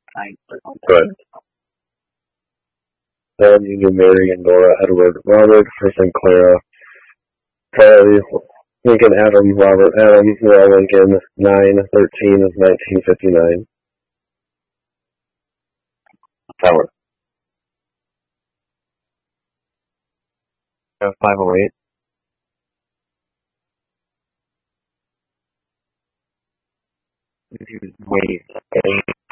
Good. Then you knew Mary and Nora Edward Robert Griffin Clara Charlie Lincoln Adam Robert Adam Royal Lincoln 9/13 of 1959. Tower. 508. Wait.